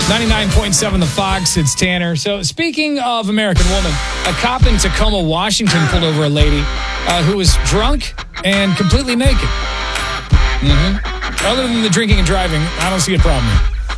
99.7 The Fox, it's Tanner. So speaking of American Woman, a cop in Tacoma, Washington pulled over a lady who was drunk and completely naked. Other than the drinking and driving, I don't see a problem here.